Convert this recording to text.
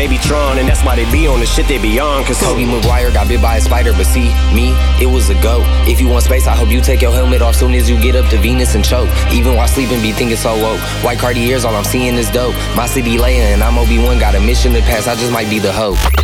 be Tron, and that's why they be on the shit they be on. Cause Tobey Maguire got bit by a spider, but see, me, it was a go. If you want space, I hope you take your helmet off soon as you get up to Venus and choke. Even while sleeping, be thinking so woke. White Cartiers, all I'm seeing is dope. My city laying, and I'm Obi-Wan, got a mission to pass, I just might be the hope.